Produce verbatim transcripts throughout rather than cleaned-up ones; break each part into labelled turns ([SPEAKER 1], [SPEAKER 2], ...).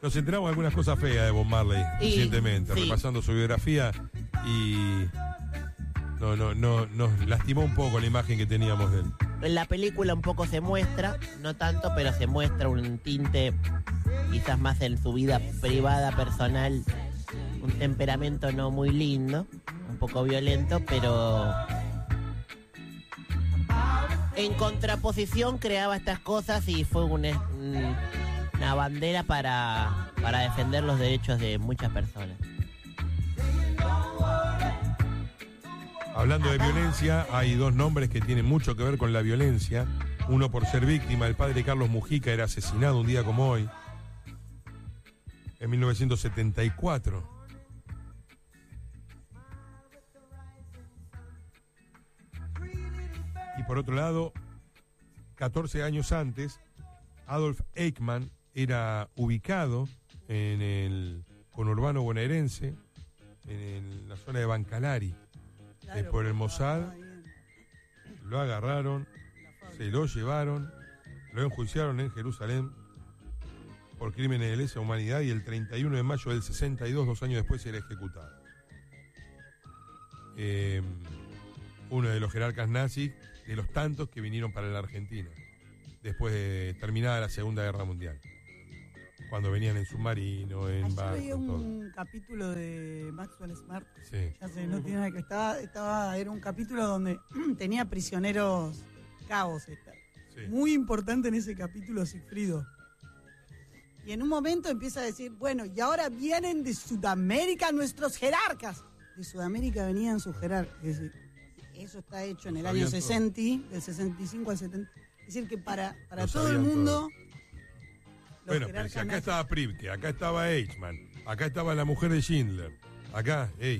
[SPEAKER 1] nos enteramos de algunas cosas feas de Bob Marley
[SPEAKER 2] Y,
[SPEAKER 1] recientemente,
[SPEAKER 2] sí.
[SPEAKER 1] repasando su biografía y no, no, no, nos lastimó un poco la imagen que teníamos de él.
[SPEAKER 2] En la película un poco se muestra, no tanto, pero se muestra un tinte quizás más en su vida privada, personal, un temperamento no muy lindo, un poco violento, pero en contraposición creaba estas cosas y fue un, un, una bandera para, para defender los derechos de muchas personas.
[SPEAKER 1] Hablando de violencia, hay dos nombres que tienen mucho que ver con la violencia. Uno por ser víctima, el padre Carlos Mujica era asesinado un día como hoy, en mil novecientos setenta y cuatro. Y por otro lado, catorce años antes, Adolf Eichmann era ubicado en el conurbano bonaerense, en el- la zona de Bancalari. Eh, por el Mossad, lo agarraron, se lo llevaron, lo enjuiciaron en Jerusalén por crímenes de lesa humanidad y el treinta y uno de mayo del sesenta y dos, dos años después, era ejecutado. Eh, uno de los jerarcas nazis, de los tantos que vinieron para la Argentina, después de terminada la Segunda Guerra Mundial. Cuando venían en submarino, en
[SPEAKER 3] Ayer
[SPEAKER 1] barco,
[SPEAKER 3] veía
[SPEAKER 1] todo.
[SPEAKER 3] un capítulo de Maxwell Smart.
[SPEAKER 1] Sí.
[SPEAKER 3] Ya sé, no tiene nada que estaba, estaba, era un capítulo donde tenía prisioneros cabos. Esta.
[SPEAKER 1] Sí.
[SPEAKER 3] Muy importante en ese capítulo, Sigfrido. Y en un momento empieza a decir, bueno, y ahora vienen de Sudamérica nuestros jerarcas. De Sudamérica venían sus jerarcas. Es decir, eso está hecho en el
[SPEAKER 1] Lo
[SPEAKER 3] año
[SPEAKER 1] sabían
[SPEAKER 3] sesenta, del sesenta y cinco al setenta. Es decir, que para, para
[SPEAKER 1] Lo
[SPEAKER 3] todo el
[SPEAKER 1] sabían
[SPEAKER 3] mundo...
[SPEAKER 1] todo.
[SPEAKER 3] los
[SPEAKER 1] Bueno, pero si
[SPEAKER 3] jerarcas
[SPEAKER 1] acá
[SPEAKER 3] nazis-
[SPEAKER 1] estaba Pripke, acá estaba Eichmann, acá estaba la mujer de Schindler, acá, ey.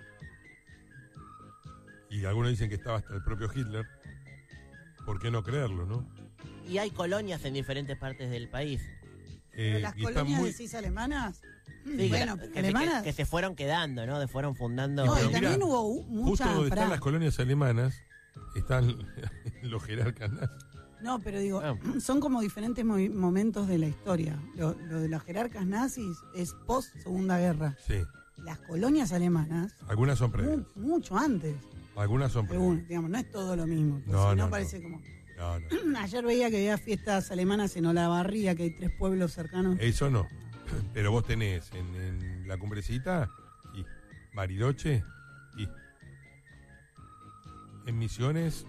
[SPEAKER 1] Y algunos dicen que estaba hasta el propio Hitler. ¿Por qué no creerlo, no?
[SPEAKER 2] Y hay colonias en diferentes partes del país.
[SPEAKER 3] Pero
[SPEAKER 1] Eh,
[SPEAKER 3] las
[SPEAKER 1] y están
[SPEAKER 3] colonias,
[SPEAKER 1] muy...
[SPEAKER 3] decís, alemanas.
[SPEAKER 2] Sí,
[SPEAKER 3] bueno,
[SPEAKER 2] que,
[SPEAKER 3] pero
[SPEAKER 2] que-
[SPEAKER 3] alemanas.
[SPEAKER 2] que- que se fueron quedando, ¿no? Se fueron fundando.
[SPEAKER 3] No,
[SPEAKER 1] Pero
[SPEAKER 3] y también
[SPEAKER 1] mirá,
[SPEAKER 3] hubo u-
[SPEAKER 1] Justo
[SPEAKER 3] mucha.
[SPEAKER 1] donde
[SPEAKER 3] pará.
[SPEAKER 1] están las colonias alemanas, están los jerarcas nazis.
[SPEAKER 3] No, pero digo,
[SPEAKER 2] Ah.
[SPEAKER 3] son como diferentes movi- momentos de la historia. Lo, lo de las jerarcas nazis es post Segunda Guerra.
[SPEAKER 1] Sí,
[SPEAKER 3] Las colonias alemanas,
[SPEAKER 1] algunas son
[SPEAKER 3] mu-
[SPEAKER 1] previas,
[SPEAKER 3] mucho antes.
[SPEAKER 1] algunas son previas.
[SPEAKER 3] Algunas, digamos, no es todo lo mismo. porque
[SPEAKER 1] No,
[SPEAKER 3] si
[SPEAKER 1] no,
[SPEAKER 3] no,
[SPEAKER 1] no.
[SPEAKER 3] parece como.
[SPEAKER 1] No, no,
[SPEAKER 3] Ayer veía que había fiestas alemanas en Olavarría, que hay tres pueblos cercanos.
[SPEAKER 1] eso no. Pero vos tenés en, en la Cumbrecita y Bariloche y en Misiones,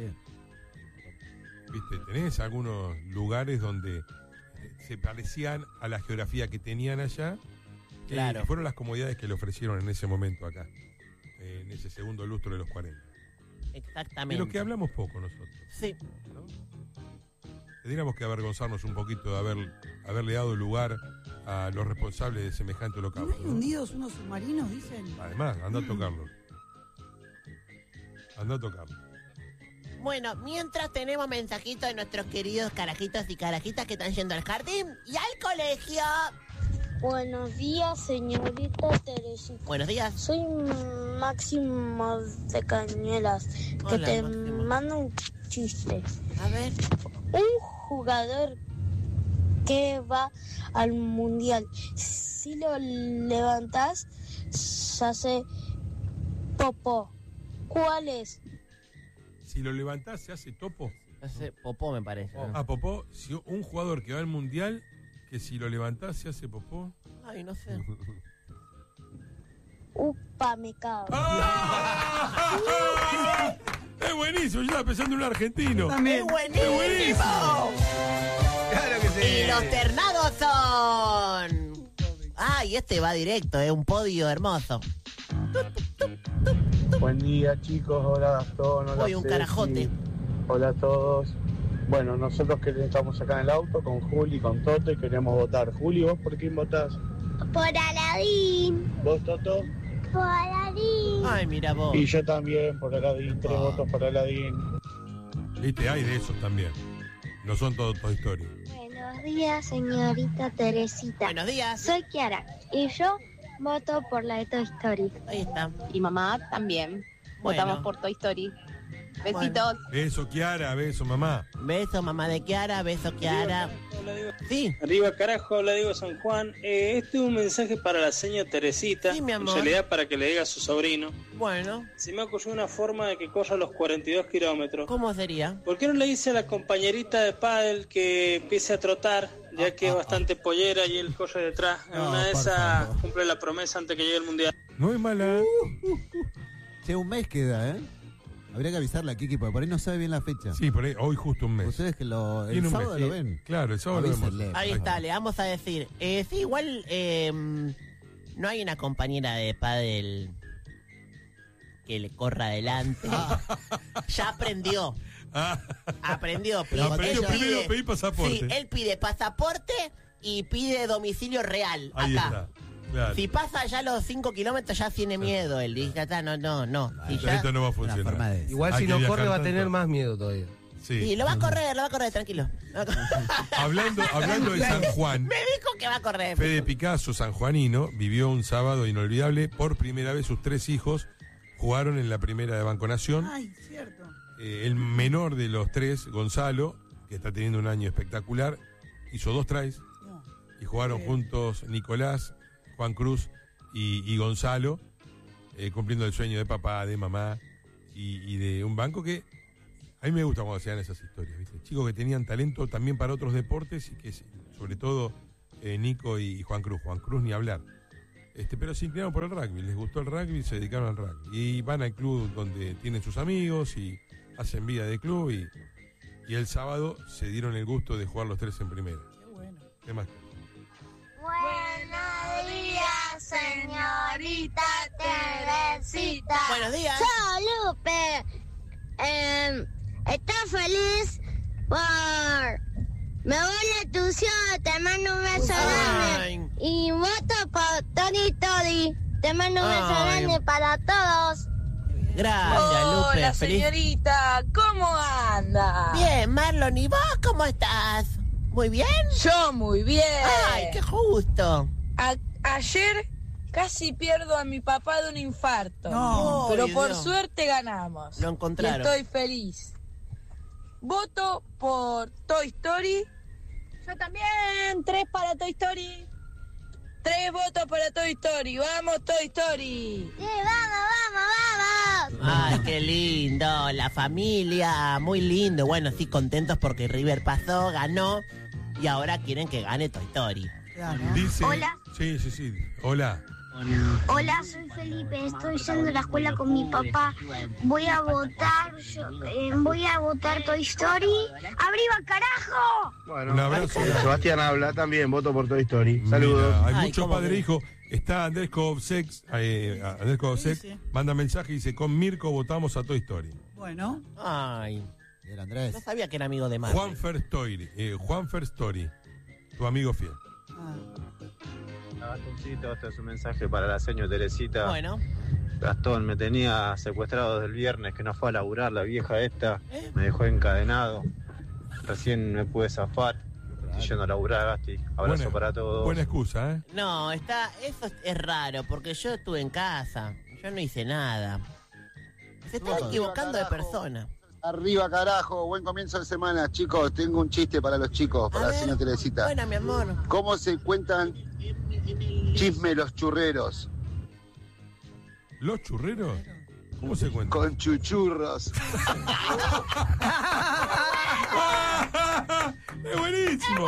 [SPEAKER 1] viste, tenés algunos lugares donde eh, se parecían a la geografía que tenían allá. eh,
[SPEAKER 2] Claro.
[SPEAKER 1] y fueron las comodidades que le ofrecieron en ese momento acá, eh, en ese segundo lustro de los cuarenta. De
[SPEAKER 2] Exactamente.
[SPEAKER 1] lo que hablamos poco nosotros,
[SPEAKER 2] Sí.
[SPEAKER 1] ¿no? Tendríamos que avergonzarnos un poquito de haber, haberle dado lugar a los responsables de semejante
[SPEAKER 3] ¿No
[SPEAKER 1] holocausto,
[SPEAKER 3] hay
[SPEAKER 1] ¿no?
[SPEAKER 3] hundidos unos submarinos, dicen?
[SPEAKER 1] Además, anda a tocarlo. Anda a tocarlo.
[SPEAKER 2] Bueno, mientras tenemos mensajitos de nuestros queridos carajitos y carajitas que están yendo al jardín y al colegio.
[SPEAKER 4] Buenos días, señorita Teresita.
[SPEAKER 2] Buenos días.
[SPEAKER 4] Soy Máximo de Cañuelas, que
[SPEAKER 2] Hola,
[SPEAKER 4] te
[SPEAKER 2] Máximo.
[SPEAKER 4] mando un chiste.
[SPEAKER 2] A ver.
[SPEAKER 4] Un jugador que va al mundial, si lo levantas, se hace popó. ¿Cuál es?
[SPEAKER 1] Si lo levantás, se hace topo.
[SPEAKER 2] Hace popó, me parece. ¿no?
[SPEAKER 1] Ah, popó. Si un jugador que va al mundial, que si lo levantás, se hace popó.
[SPEAKER 2] Ay, no sé.
[SPEAKER 4] Upa, me cago.
[SPEAKER 1] ¡Ah! Es buenísimo, yo estaba pensando en un argentino.
[SPEAKER 3] También.
[SPEAKER 2] ¡Es buenísimo!
[SPEAKER 1] ¡Es buenísimo!
[SPEAKER 5] Claro que sí.
[SPEAKER 2] Y los ternados son... Ay, este va directo, es un podio hermoso.
[SPEAKER 6] Buen día, chicos. Hola, Gastón. Hola,
[SPEAKER 2] Uy, un
[SPEAKER 6] Ceci.
[SPEAKER 2] carajote.
[SPEAKER 6] Hola a todos. Bueno, nosotros que estamos acá en el auto con Juli, con Toto y queremos votar. Juli, ¿vos por quién votás?
[SPEAKER 4] Por Aladín.
[SPEAKER 6] ¿Vos, Toto?
[SPEAKER 4] Por Aladín.
[SPEAKER 2] Ay, mira vos.
[SPEAKER 6] Y yo también, por Aladín. Tres
[SPEAKER 1] Ah.
[SPEAKER 6] votos por Aladín.
[SPEAKER 1] Viste, hay de esos también. No son todos Toy Story.
[SPEAKER 4] Buenos días, señorita Teresita.
[SPEAKER 2] Buenos días.
[SPEAKER 4] Soy Kiara y yo voto por la de Toy Story.
[SPEAKER 2] Ahí está.
[SPEAKER 7] Y mamá también.
[SPEAKER 2] Bueno.
[SPEAKER 7] Votamos por Toy Story. Besitos.
[SPEAKER 1] Beso, Kiara, beso, mamá.
[SPEAKER 2] Beso, mamá de Kiara, beso, Kiara. Sí.
[SPEAKER 8] Arriba carajo, la digo San Juan. Eh, este es un mensaje para la señora Teresita.
[SPEAKER 2] Sí, mi amor.
[SPEAKER 8] En realidad para que le diga a su sobrino.
[SPEAKER 2] Bueno.
[SPEAKER 8] Se me ocurrió una forma de que corra los cuarenta y dos kilómetros.
[SPEAKER 2] ¿Cómo sería?
[SPEAKER 8] ¿Por qué no le dice a la compañerita de pádel que empiece a trotar? Ya
[SPEAKER 9] Ah,
[SPEAKER 8] que es
[SPEAKER 9] ah,
[SPEAKER 8] bastante pollera y él corre detrás. En
[SPEAKER 9] No,
[SPEAKER 8] una de
[SPEAKER 9] por
[SPEAKER 8] esas
[SPEAKER 9] favor.
[SPEAKER 8] cumple la promesa antes que llegue el mundial.
[SPEAKER 1] No es mala.
[SPEAKER 9] Che, un mes queda, ¿eh? Habría que avisarle a Kiki, porque por ahí no sabe bien la fecha.
[SPEAKER 1] Sí, por ahí, hoy justo un mes.
[SPEAKER 9] Ustedes que lo, el
[SPEAKER 1] Tiene un
[SPEAKER 9] sábado
[SPEAKER 1] mes.
[SPEAKER 9] lo ven.
[SPEAKER 1] Claro, el sábado lo vemos.
[SPEAKER 9] Avísenle.
[SPEAKER 2] Ahí está, le vamos a decir. Eh, sí, igual eh, no hay una compañera de pádel que le corra adelante. Ya aprendió. Aprendió.
[SPEAKER 1] Pero
[SPEAKER 2] Él
[SPEAKER 1] aprendió
[SPEAKER 2] pide-
[SPEAKER 1] primero a pedir pasaporte.
[SPEAKER 2] Sí, él pide pasaporte y pide domicilio real.
[SPEAKER 1] Ahí
[SPEAKER 2] acá.
[SPEAKER 1] está. Claro.
[SPEAKER 2] Si pasa ya los cinco kilómetros ya tiene miedo. Él dice, "Ah, no, no, no. Si ya-
[SPEAKER 1] Esto no va a funcionar.
[SPEAKER 5] Igual
[SPEAKER 1] Hay
[SPEAKER 5] si
[SPEAKER 1] que
[SPEAKER 5] no
[SPEAKER 1] viajar
[SPEAKER 5] corre va a
[SPEAKER 1] tanto.
[SPEAKER 5] tener más miedo todavía.
[SPEAKER 1] Sí.
[SPEAKER 2] Sí, lo va a correr, lo va a correr, tranquilo. Lo va a correr.
[SPEAKER 1] Hablando, hablando de San Juan,
[SPEAKER 2] Me dijo que va a correr.
[SPEAKER 1] Fede Picasso, sanjuanino, vivió un sábado inolvidable. Por primera vez sus tres hijos jugaron en la primera de Banco Nación.
[SPEAKER 3] Ay, cierto.
[SPEAKER 1] Eh, el menor de los tres, Gonzalo, que está teniendo un año espectacular, hizo dos tries
[SPEAKER 3] No.
[SPEAKER 1] y jugaron
[SPEAKER 3] Bien.
[SPEAKER 1] juntos Nicolás, Juan Cruz y, y Gonzalo, eh, cumpliendo el sueño de papá, de mamá y, y de un banco que a mí me gusta cuando se dan esas historias, ¿viste? Chicos que tenían talento también para otros deportes y que sobre todo eh, Nico y, y Juan Cruz, Juan Cruz ni hablar. Este, pero se inclinaron por el rugby, les gustó el rugby y se dedicaron al rugby. Y van al club donde tienen sus amigos y hacen vida de club y, y el sábado se dieron el gusto de jugar los tres en primera.
[SPEAKER 3] Qué bueno.
[SPEAKER 1] ¿Qué más?
[SPEAKER 4] Buenos días, señorita Teresita.
[SPEAKER 2] Buenos días.
[SPEAKER 4] Chao, Lupe. Eh, ¿Estás feliz por... Me voy a tu ciudad, te mando un beso
[SPEAKER 2] Ay.
[SPEAKER 4] grande. Y voto por Tony Tori. Te mando un beso
[SPEAKER 2] Ay.
[SPEAKER 4] grande para todos.
[SPEAKER 2] Gracias, Lupe.
[SPEAKER 7] Hola,
[SPEAKER 2] Feliz-
[SPEAKER 7] señorita, ¿cómo anda?
[SPEAKER 2] Bien, Marlon, ¿y vos cómo estás? ¿Muy bien?
[SPEAKER 7] Yo muy bien.
[SPEAKER 2] Ay, qué justo.
[SPEAKER 7] A- ayer casi pierdo a mi papá de un infarto.
[SPEAKER 3] No.
[SPEAKER 7] Pero
[SPEAKER 2] Ay,
[SPEAKER 7] por
[SPEAKER 2] Dios.
[SPEAKER 7] suerte ganamos.
[SPEAKER 2] Lo encontraron.
[SPEAKER 7] Y estoy feliz. Voto por Toy Story. Yo también. Tres para Toy Story. Tres votos para Toy Story. Vamos, Toy Story.
[SPEAKER 4] Sí, vamos, vamos, vamos.
[SPEAKER 2] Ay, qué lindo. La familia, muy lindo. Bueno, sí, contentos porque River pasó, ganó. Y ahora quieren que gane Toy Story.
[SPEAKER 3] Claro.
[SPEAKER 1] Dice.
[SPEAKER 4] Hola.
[SPEAKER 1] Sí, sí, sí. Hola.
[SPEAKER 4] Hola, soy Felipe, estoy yendo a la escuela con mi papá. Voy a votar, yo, eh, voy a votar Toy Story. ¡Arriba, carajo!
[SPEAKER 6] Bueno,
[SPEAKER 1] Un abrazo.
[SPEAKER 6] Sebastián habla también, voto por Toy Story. Saludos.
[SPEAKER 1] Mira, hay
[SPEAKER 2] Ay,
[SPEAKER 1] mucho
[SPEAKER 2] cómo
[SPEAKER 1] padre
[SPEAKER 2] que-
[SPEAKER 1] e hijo. Está Andrés Kovsex, eh, Andrés Kovsex,
[SPEAKER 3] Sí, sí.
[SPEAKER 1] manda mensaje y dice, con Mirko votamos a Toy Story.
[SPEAKER 3] Bueno.
[SPEAKER 2] Ay,
[SPEAKER 9] Era Andrés.
[SPEAKER 2] no sabía que era amigo de Marlon.
[SPEAKER 1] Juan Story, eh, Juan Story, tu amigo fiel.
[SPEAKER 3] Ah.
[SPEAKER 10] Gastoncito, este es un mensaje para la señora Teresita.
[SPEAKER 2] Bueno,
[SPEAKER 10] Gastón me tenía secuestrado desde el viernes que no fue a laburar la vieja esta.
[SPEAKER 2] ¿Eh?
[SPEAKER 10] Me dejó encadenado. Recién me pude zafar. Estoy yendo a laburar, Gasti. Abrazo
[SPEAKER 1] Buena-
[SPEAKER 10] para todos.
[SPEAKER 1] Buena excusa, ¿eh?
[SPEAKER 2] no, está, eso es, es raro porque yo estuve en casa. Yo no hice nada. Se están
[SPEAKER 9] No,
[SPEAKER 2] equivocando de
[SPEAKER 11] carajo.
[SPEAKER 2] persona.
[SPEAKER 11] Arriba, carajo. Buen comienzo de semana, chicos. Tengo un chiste para los chicos,
[SPEAKER 2] A
[SPEAKER 11] para la
[SPEAKER 2] ver.
[SPEAKER 11] señora Teresita.
[SPEAKER 2] Bueno, mi amor.
[SPEAKER 11] ¿Cómo se cuentan chisme los churreros?
[SPEAKER 1] ¿Los churreros? ¿Cómo se cuenta?
[SPEAKER 11] Con chuchurros.
[SPEAKER 1] ¡Es buenísimo!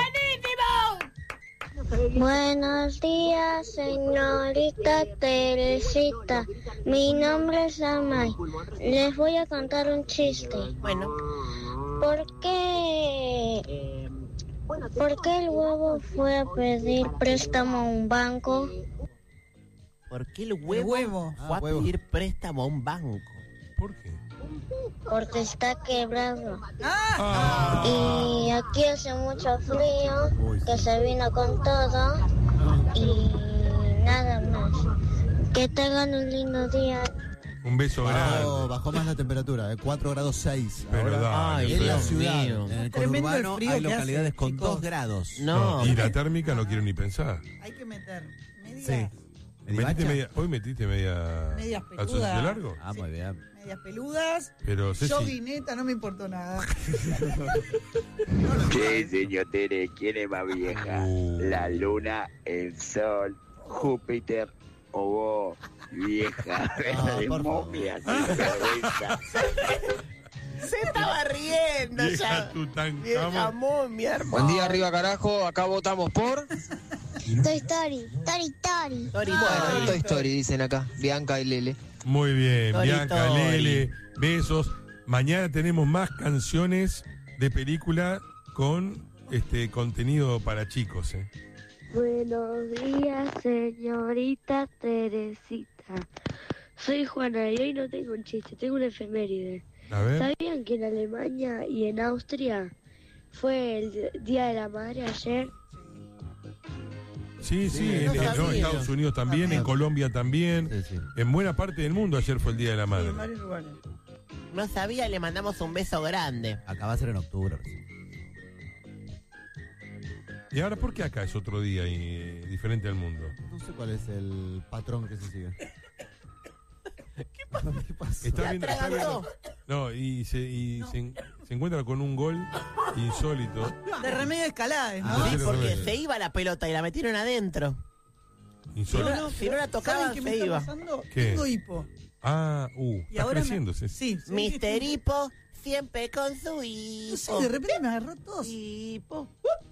[SPEAKER 4] Buenos días, señorita Teresita. Mi nombre es Amay. Les voy a contar un chiste.
[SPEAKER 2] Bueno,
[SPEAKER 4] ¿Por qué? ¿Por qué el huevo fue a pedir préstamo a un banco?
[SPEAKER 2] ¿por qué el huevo,
[SPEAKER 3] huevo.
[SPEAKER 2] fue a
[SPEAKER 9] Ah, huevo.
[SPEAKER 2] pedir préstamo a un banco?
[SPEAKER 1] ¿Por qué?
[SPEAKER 4] Porque está quebrado.
[SPEAKER 1] Ah,
[SPEAKER 4] Y aquí hace mucho frío,
[SPEAKER 9] Uy, sí.
[SPEAKER 4] que se vino con todo. Y nada más. Que tengan un lindo día.
[SPEAKER 1] un beso
[SPEAKER 9] Bajó,
[SPEAKER 1] grande.
[SPEAKER 9] bajó más la temperatura, eh, cuatro grados seis.
[SPEAKER 1] Pero
[SPEAKER 9] Ahora,
[SPEAKER 1] dale,
[SPEAKER 2] Ay,
[SPEAKER 9] en la
[SPEAKER 2] Dios
[SPEAKER 9] ciudad,
[SPEAKER 2] mío.
[SPEAKER 9] en el
[SPEAKER 3] Tremendo el
[SPEAKER 9] conurbano,
[SPEAKER 3] frío
[SPEAKER 9] hay
[SPEAKER 3] que hace,
[SPEAKER 9] localidades con
[SPEAKER 3] chicos.
[SPEAKER 9] dos grados.
[SPEAKER 2] No.
[SPEAKER 1] Y la térmica no quiero ni pensar.
[SPEAKER 3] Hay que meter medias.
[SPEAKER 9] Sí.
[SPEAKER 1] Metiste media, hoy metiste media.
[SPEAKER 3] Medias
[SPEAKER 1] calzoncillo
[SPEAKER 3] peludas.
[SPEAKER 1] largo.
[SPEAKER 9] Ah, muy bien.
[SPEAKER 3] Medias peludas.
[SPEAKER 1] Pero Ceci,
[SPEAKER 3] Joguineta, no me importó nada.
[SPEAKER 12] Che, señor Tere, ¿quién es más vieja?
[SPEAKER 1] Uh.
[SPEAKER 12] ¿La luna, el sol, Júpiter o vos, vieja?
[SPEAKER 9] Ah,
[SPEAKER 12] de
[SPEAKER 9] por favor.
[SPEAKER 12] momia, sin vergüenza.
[SPEAKER 2] Se estaba riendo
[SPEAKER 1] vieja
[SPEAKER 2] ya. Vieja
[SPEAKER 1] Tutankamón.
[SPEAKER 2] momia, hermano.
[SPEAKER 13] Buen día, arriba carajo. Acá votamos por.
[SPEAKER 4] Toy Story, Toy Story.
[SPEAKER 2] Tori,
[SPEAKER 13] Bueno,
[SPEAKER 2] Tori.
[SPEAKER 13] Toy Story, dicen acá. Bianca y Lele.
[SPEAKER 1] Muy bien,
[SPEAKER 2] Tori,
[SPEAKER 1] Bianca,
[SPEAKER 2] Tori.
[SPEAKER 1] Lele, besos. Mañana tenemos más canciones de película con este contenido para chicos. ¿eh?
[SPEAKER 14] Buenos días, señorita Teresita. Soy Juana y hoy no tengo un chiste, tengo una efeméride.
[SPEAKER 1] A ver.
[SPEAKER 14] ¿Sabían que en Alemania y en Austria fue el Día de la Madre ayer?
[SPEAKER 1] Sí, sí,
[SPEAKER 9] Sí,
[SPEAKER 1] en,
[SPEAKER 9] no
[SPEAKER 1] en- no,
[SPEAKER 9] sabía.
[SPEAKER 1] Estados Unidos también, en Colombia también.
[SPEAKER 9] Sí, sí.
[SPEAKER 1] En buena parte del mundo ayer fue el Día de la
[SPEAKER 3] Sí,
[SPEAKER 1] Madre.
[SPEAKER 3] en varios lugares.
[SPEAKER 2] No sabía, le mandamos un beso grande.
[SPEAKER 9] Acá va a ser en octubre. recién.
[SPEAKER 1] ¿Y ahora por qué acá es otro día y eh, diferente al mundo?
[SPEAKER 9] No sé cuál es el patrón que se sigue. ¿Qué pasa? ¿Qué pasa?
[SPEAKER 1] Está
[SPEAKER 2] ¿Se
[SPEAKER 1] viendo, está
[SPEAKER 2] atragantó?
[SPEAKER 1] viendo- no, y, se, y se, en- se encuentra con un gol insólito.
[SPEAKER 3] De remedio escalada, ¿no?
[SPEAKER 9] Ah,
[SPEAKER 2] Sí,
[SPEAKER 1] sí,
[SPEAKER 2] porque
[SPEAKER 1] remedio.
[SPEAKER 2] se iba la pelota y la metieron adentro. Si
[SPEAKER 1] Insólito.
[SPEAKER 2] no, si no la tocaban,
[SPEAKER 3] ¿saben qué me
[SPEAKER 2] se
[SPEAKER 3] está
[SPEAKER 2] iba.
[SPEAKER 3] pasando?
[SPEAKER 1] ¿Qué?
[SPEAKER 3] Tengo hipo.
[SPEAKER 1] Ah, uh,
[SPEAKER 3] Y
[SPEAKER 1] está
[SPEAKER 3] ahora me-
[SPEAKER 1] creciendo. Ceci.
[SPEAKER 3] Sí, sí.
[SPEAKER 2] Mister Hipo siempre con su
[SPEAKER 3] No
[SPEAKER 2] hipo.
[SPEAKER 3] sé, de repente me agarró tos.
[SPEAKER 2] Hipo.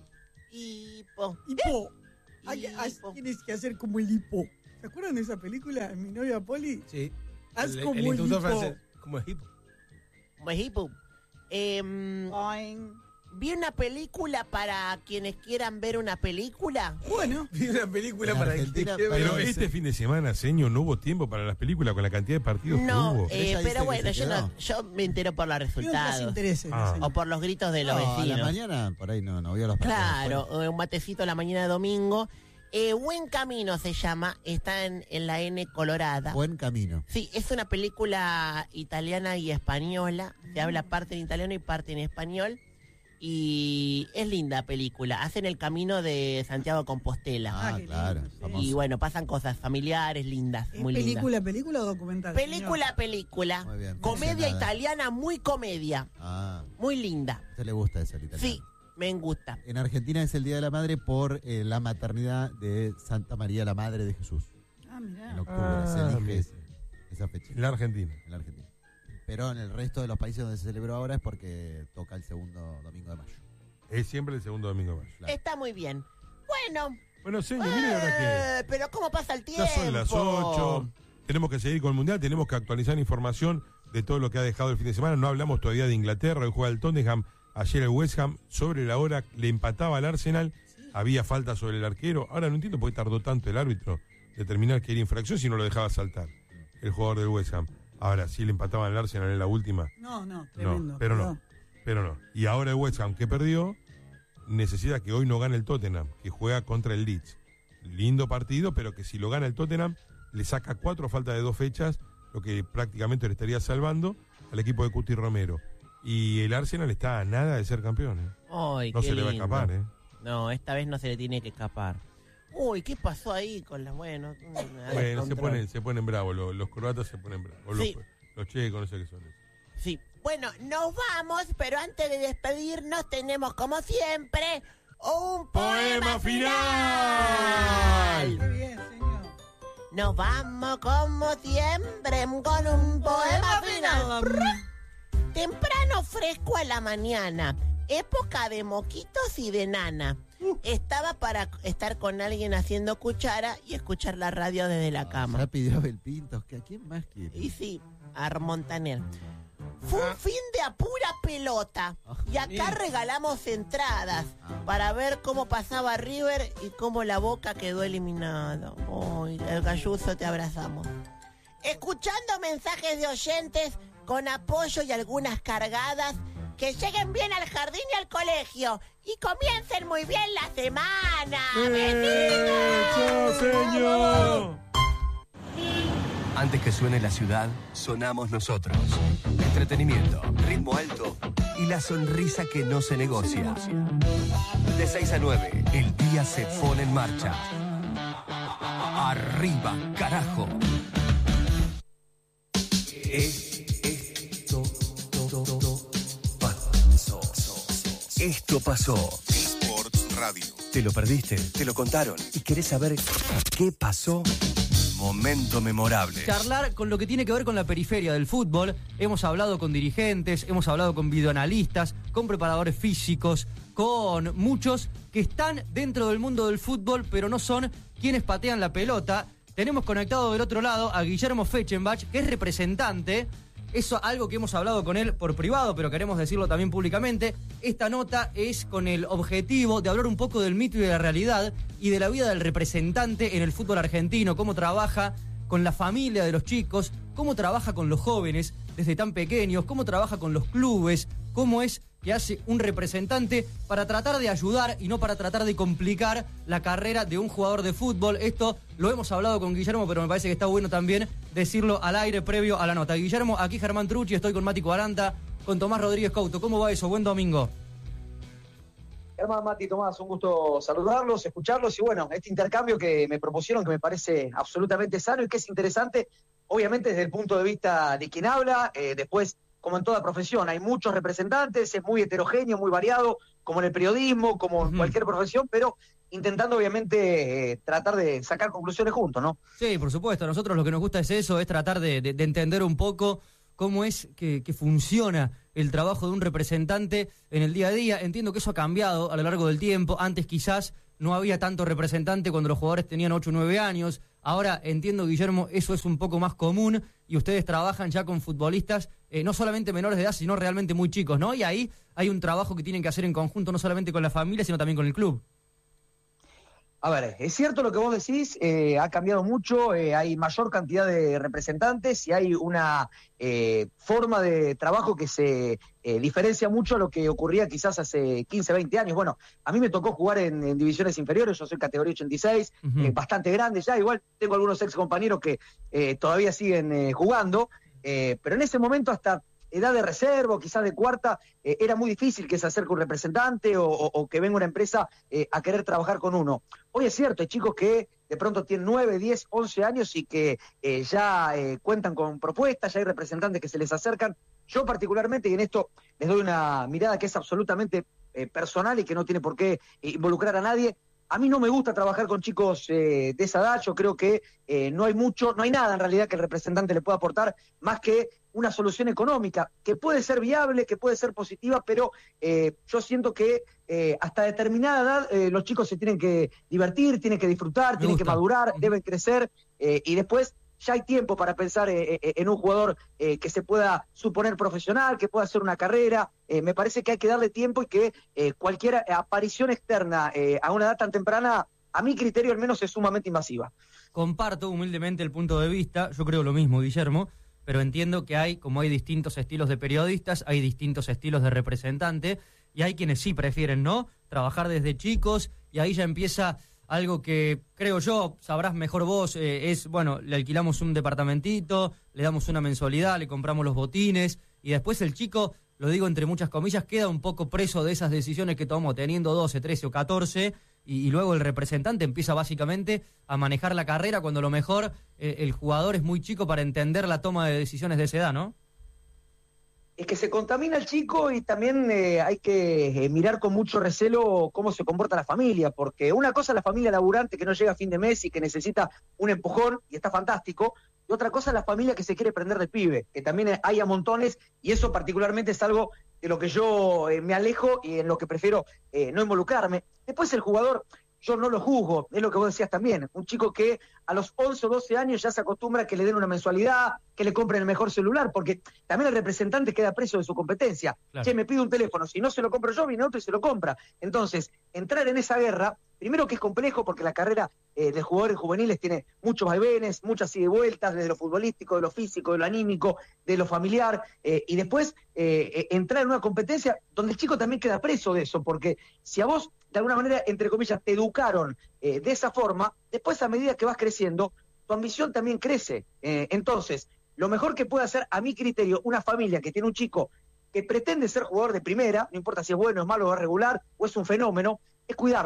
[SPEAKER 2] Hipo.
[SPEAKER 3] Hipo. Hay, hay-
[SPEAKER 2] Hipo.
[SPEAKER 3] tienes que hacer como el hipo. ¿Se acuerdan de esa película? Mi novia Poli.
[SPEAKER 5] Sí.
[SPEAKER 3] Haz
[SPEAKER 5] El,
[SPEAKER 3] como
[SPEAKER 5] el
[SPEAKER 3] el
[SPEAKER 5] instructor
[SPEAKER 3] hipo.
[SPEAKER 5] francés. Como el hipo.
[SPEAKER 2] Como hipo. Em,
[SPEAKER 3] Boing.
[SPEAKER 2] vi una película para quienes quieran ver una película.
[SPEAKER 3] Bueno,
[SPEAKER 5] Vi una película
[SPEAKER 9] En
[SPEAKER 5] para
[SPEAKER 9] Argentina,
[SPEAKER 5] que...
[SPEAKER 1] Pero
[SPEAKER 9] no
[SPEAKER 1] este
[SPEAKER 9] sé.
[SPEAKER 1] fin de semana, señor, no hubo tiempo para las películas con la cantidad de partidos que
[SPEAKER 2] No,
[SPEAKER 1] hubo.
[SPEAKER 2] eh,
[SPEAKER 9] Ella dice
[SPEAKER 2] pero
[SPEAKER 9] que
[SPEAKER 2] bueno,
[SPEAKER 9] se
[SPEAKER 2] yo,
[SPEAKER 9] quedó.
[SPEAKER 2] no, yo me entero por los
[SPEAKER 3] tiene otros
[SPEAKER 2] resultados.
[SPEAKER 3] intereses.
[SPEAKER 1] Ah.
[SPEAKER 3] la
[SPEAKER 2] O por los gritos de los
[SPEAKER 9] No, a la
[SPEAKER 2] vecinos.
[SPEAKER 9] mañana por ahí no, no vio los partidos.
[SPEAKER 2] Claro, eh, un matecito a la mañana de domingo. Eh, Buen Camino se llama, está en, en la N colorada.
[SPEAKER 9] Buen camino.
[SPEAKER 2] Sí, es una película italiana y española. Se habla parte en italiano y parte en español. Y es linda película. Hacen el camino de Santiago de Compostela.
[SPEAKER 9] Ah,
[SPEAKER 3] Ah, qué
[SPEAKER 9] claro.
[SPEAKER 3] lindo, sí.
[SPEAKER 9] famoso.
[SPEAKER 2] Y bueno, pasan cosas familiares lindas,
[SPEAKER 3] ¿Es
[SPEAKER 2] muy lindas.
[SPEAKER 3] película, película o documental?
[SPEAKER 2] Película,
[SPEAKER 3] señor?
[SPEAKER 2] película.
[SPEAKER 9] Muy bien, no
[SPEAKER 2] Comedia
[SPEAKER 9] dice nada.
[SPEAKER 2] italiana, muy comedia.
[SPEAKER 9] Ah,
[SPEAKER 2] Muy linda.
[SPEAKER 9] a usted le gusta eso el italiano.
[SPEAKER 2] Sí, me gusta.
[SPEAKER 9] En Argentina es el Día de la Madre por eh, la maternidad de Santa María la Madre de Jesús.
[SPEAKER 3] Ah, mirá.
[SPEAKER 9] En octubre
[SPEAKER 1] Ah,
[SPEAKER 9] se elige
[SPEAKER 1] mira.
[SPEAKER 9] ese- esa fecha.
[SPEAKER 1] En la Argentina.
[SPEAKER 9] En la Argentina. Pero en el resto de los países donde se celebró ahora es porque toca el segundo domingo de mayo.
[SPEAKER 1] Es siempre el segundo domingo de mayo.
[SPEAKER 9] Claro.
[SPEAKER 2] Está muy bien. Bueno,
[SPEAKER 1] Bueno, señor, mire ahora que
[SPEAKER 2] eh, pero ¿cómo pasa el tiempo?
[SPEAKER 1] ya son las ocho. Tenemos que seguir con el Mundial, tenemos que actualizar información de todo lo que ha dejado el fin de semana. No hablamos todavía de Inglaterra, hoy juega el Tottenham, ayer el West Ham, sobre la hora le empataba al Arsenal, había falta sobre el arquero. Ahora no entiendo por qué tardó tanto el árbitro de determinar que era infracción si no lo dejaba saltar el jugador del West Ham. Ahora sí le empataban al Arsenal en la última.
[SPEAKER 3] No, no, tremendo.
[SPEAKER 1] No, pero no,
[SPEAKER 3] perdón.
[SPEAKER 1] pero no. Y ahora el West Ham que perdió necesita que hoy no gane el Tottenham, que juega contra el Leeds. Lindo partido, pero que si lo gana el Tottenham le saca cuatro a falta de dos fechas, lo que prácticamente le estaría salvando al equipo de Cuti Romero. Y el Arsenal está a nada de ser campeón. ¿eh?
[SPEAKER 2] Ay,
[SPEAKER 1] No
[SPEAKER 2] qué
[SPEAKER 1] se le va a
[SPEAKER 2] lindo.
[SPEAKER 1] escapar, ¿eh?
[SPEAKER 2] No, esta vez no se le tiene que escapar. Uy, ¿qué pasó ahí con las bueno? mm, a ver,
[SPEAKER 1] Bueno, se
[SPEAKER 2] control.
[SPEAKER 1] ponen, se ponen bravos, los, los croatas se ponen bravos. O los,
[SPEAKER 2] Sí.
[SPEAKER 1] los checos, no sé qué son.
[SPEAKER 2] Sí. Bueno, nos vamos, pero antes de despedirnos tenemos como siempre un poema,
[SPEAKER 1] ¡Poema
[SPEAKER 2] final.
[SPEAKER 3] Qué bien, señor.
[SPEAKER 2] Nos vamos como siempre con un poema final. Temprano fresco a la mañana, época de moquitos y de nana. Estaba para estar con alguien haciendo cuchara y escuchar la radio desde la cama.
[SPEAKER 9] Ya pidió Abel Pintos, que ¿a quién más quiere?
[SPEAKER 2] Y sí, a Montaner. Fue un fin de a pura pelota. Y acá regalamos entradas para ver cómo pasaba River y cómo la Boca quedó eliminada. Ay, el Galluzo, te abrazamos. Escuchando mensajes de oyentes con apoyo y algunas cargadas. Que lleguen bien al jardín y al colegio. Y comiencen muy bien la semana.
[SPEAKER 1] ¡Chao, señor!
[SPEAKER 15] Antes que suene la ciudad, sonamos nosotros. Entretenimiento, ritmo alto y la sonrisa que no se negocia. De seis a nueve, el día se pone en marcha. Arriba, carajo. Esto pasó. Esto pasó.
[SPEAKER 16] Sports Radio.
[SPEAKER 15] ¿Te lo perdiste? ¿Te lo contaron? ¿Y querés saber qué pasó? Momento memorable.
[SPEAKER 17] Charlar con lo que tiene que ver con la periferia del fútbol. Hemos hablado con dirigentes, hemos hablado con videoanalistas, con preparadores físicos, con muchos que están dentro del mundo del fútbol, pero no son quienes patean la pelota. Tenemos conectado del otro lado a Guillermo Fechenbach, que es representante. Eso algo que hemos hablado con él por privado, pero queremos decirlo también públicamente. Esta nota es con el objetivo de hablar un poco del mito y de la realidad y de la vida del representante en el fútbol argentino, cómo trabaja con la familia de los chicos, cómo trabaja con los jóvenes desde tan pequeños, cómo trabaja con los clubes, cómo es que hace un representante para tratar de ayudar y no para tratar de complicar la carrera de un jugador de fútbol. Esto lo hemos hablado con Guillermo, pero me parece que está bueno también decirlo al aire previo a la nota. Guillermo, aquí Germán Trucci, estoy con Mati Cuaranta, con Tomás Rodríguez Couto. ¿Cómo va eso? Buen domingo.
[SPEAKER 18] Germán, Mati, Tomás, un gusto saludarlos, escucharlos y bueno, este intercambio que me propusieron que me parece absolutamente sano y que es interesante, obviamente desde el punto de vista de quien habla, eh, después como en toda profesión, hay muchos representantes, es muy heterogéneo, muy variado, como en el periodismo, como en uh-huh. cualquier profesión, pero intentando obviamente eh, tratar de sacar conclusiones juntos, ¿no?
[SPEAKER 17] Sí, por supuesto, a nosotros lo que nos gusta es eso, es tratar de, de, de entender un poco cómo es que, que funciona el trabajo de un representante en el día a día. Entiendo que eso ha cambiado a lo largo del tiempo, antes quizás no había tanto representante cuando los jugadores tenían ocho o nueve años, ahora entiendo, Guillermo, eso es un poco más común y ustedes trabajan ya con futbolistas eh, no solamente menores de edad, sino realmente muy chicos, ¿no? Y ahí hay un trabajo que tienen que hacer en conjunto, no solamente con la familia, sino también con el club.
[SPEAKER 18] A ver, es cierto lo que vos decís, eh, ha cambiado mucho, eh, hay mayor cantidad de representantes y hay una eh, forma de trabajo que se eh, diferencia mucho a lo que ocurría quizás hace quince, veinte años. Bueno, a mí me tocó jugar en, en divisiones inferiores, yo soy categoría ochenta y seis, uh-huh. eh, bastante grande ya, igual tengo algunos ex compañeros que eh, todavía siguen eh, jugando, eh, pero en ese momento hasta edad de reserva, quizás de cuarta, eh, era muy difícil que se acerque un representante o, o, o que venga una empresa eh, a querer trabajar con uno. Hoy es cierto, hay chicos que de pronto tienen nueve, diez, once años y que eh, ya eh, cuentan con propuestas, ya hay representantes que se les acercan. Yo particularmente, y en esto les doy una mirada que es absolutamente eh, personal y que no tiene por qué involucrar a nadie, a mí no me gusta trabajar con chicos eh, de esa edad, yo creo que eh, no hay mucho, no hay nada en realidad que el representante le pueda aportar más que una solución económica, que puede ser viable, que puede ser positiva, pero eh, yo siento que eh, hasta determinada edad eh, los chicos se tienen que divertir, tienen que disfrutar, tienen que madurar, deben crecer, eh, y después ya hay tiempo para pensar eh, eh, en un jugador eh, que se pueda suponer profesional, que pueda hacer una carrera. Eh, me parece que hay que darle tiempo y que eh, cualquier aparición externa eh, a una edad tan temprana, a mi criterio al menos, es sumamente invasiva.
[SPEAKER 17] Comparto humildemente el punto de vista, yo creo lo mismo, Guillermo, pero entiendo que hay, como hay distintos estilos de periodistas, hay distintos estilos de representante, y hay quienes sí prefieren, ¿no?, trabajar desde chicos, y ahí ya empieza algo que, creo yo, sabrás mejor vos, eh, es, bueno, le alquilamos un departamentito, le damos una mensualidad, le compramos los botines, y después el chico, lo digo entre muchas comillas, queda un poco preso de esas decisiones que tomó teniendo doce, trece o catorce, y, y luego el representante empieza básicamente a manejar la carrera cuando a lo mejor eh, el jugador es muy chico para entender la toma de decisiones de esa edad, ¿no?
[SPEAKER 18] Es que se contamina el chico y también eh, hay que eh, mirar con mucho recelo cómo se comporta la familia, porque una cosa es la familia laburante que no llega a fin de mes y que necesita un empujón, y está fantástico, y otra cosa es la familia que se quiere prender del pibe, que también hay a montones, y eso particularmente es algo de lo que yo eh, me alejo y en lo que prefiero eh, no involucrarme. Después el jugador, yo no lo juzgo, es lo que vos decías también, un chico que a los once o doce años ya se acostumbra a que le den una mensualidad, que le compren el mejor celular, porque también el representante queda preso de su competencia. Claro. Che, me pide un teléfono, si no se lo compro yo, viene otro y se lo compra. Entonces, entrar en esa guerra, primero que es complejo, porque la carrera eh, de jugadores juveniles tiene muchos vaivenes, muchas ida y vueltas, desde lo futbolístico, de lo físico, de lo anímico, de lo familiar, eh, y después eh, eh, entrar en una competencia donde el chico también queda preso de eso, porque si a vos, de alguna manera, entre comillas, te educaron eh, de esa forma, después a medida que vas creciendo, tu ambición también crece. Eh, entonces, lo mejor que puede hacer, a mi criterio, una familia que tiene un chico que pretende ser jugador de primera, no importa si es bueno, es malo, es regular, o es un fenómeno, es cuidarlo.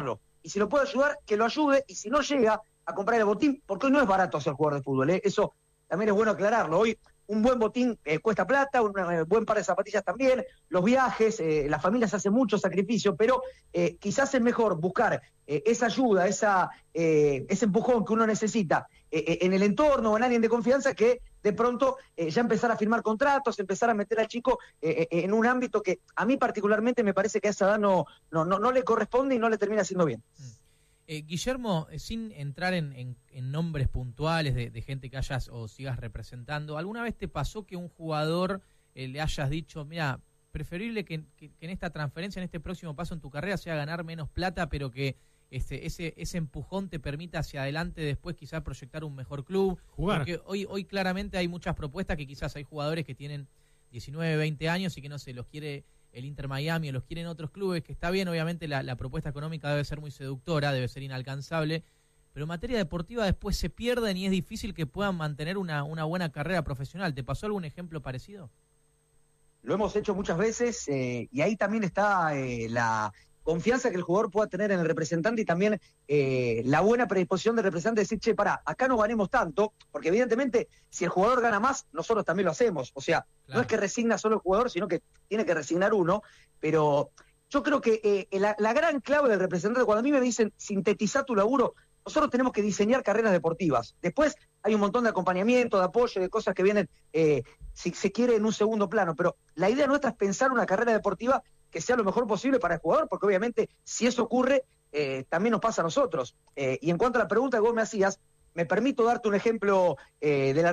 [SPEAKER 18] y si lo puede ayudar, que lo ayude, y si no llega a comprar el botín, porque hoy no es barato ser jugador de fútbol, ¿eh? Eso también es bueno aclararlo. Hoy un buen botín eh, cuesta plata, un eh, buen par de zapatillas también, los viajes, eh, las familias hacen mucho sacrificio, pero eh, quizás es mejor buscar eh, esa ayuda, esa, eh, ese empujón que uno necesita eh, en el entorno o en alguien de confianza, que de pronto eh, ya empezar a firmar contratos, empezar a meter al chico eh, eh, en un ámbito que a mí particularmente me parece que a esa edad no, no, no, no le corresponde y no le termina haciendo bien.
[SPEAKER 16] Eh, Guillermo, eh, sin entrar en, en, en nombres puntuales de, de gente que hayas o sigas representando, ¿alguna vez te pasó que un jugador eh, le hayas dicho, mira, preferible que, que, que en esta transferencia, en este próximo paso en tu carrera, sea ganar menos plata, pero que este, ese, ese empujón te permita hacia adelante después quizás proyectar un mejor club?
[SPEAKER 1] Jugar.
[SPEAKER 16] Porque hoy, hoy claramente hay muchas propuestas que quizás hay jugadores que tienen diecinueve, veinte años y que no se los quiere el Inter Miami o los quieren otros clubes, que está bien, obviamente la, la propuesta económica debe ser muy seductora, debe ser inalcanzable, pero en materia deportiva después se pierden y es difícil que puedan mantener una, una buena carrera profesional. ¿Te pasó algún ejemplo parecido?
[SPEAKER 18] Lo hemos hecho muchas veces eh, y ahí también está eh, la confianza que el jugador pueda tener en el representante y también eh, la buena predisposición del representante de decir, che, pará, acá no ganemos tanto, porque evidentemente si el jugador gana más, nosotros también lo hacemos. O sea, claro, no es que resigna solo el jugador, sino que tiene que resignar uno, pero yo creo que eh, la, la gran clave del representante, cuando a mí me dicen sintetizar tu laburo, nosotros tenemos que diseñar carreras deportivas. Después hay un montón de acompañamiento, de apoyo, de cosas que vienen, eh, si se quiere, en un segundo plano, pero la idea nuestra es pensar una carrera deportiva que sea lo mejor posible para el jugador, porque obviamente si eso ocurre, eh, también nos pasa a nosotros. Eh, y en cuanto a la pregunta que vos me hacías, me permito darte un ejemplo eh, de la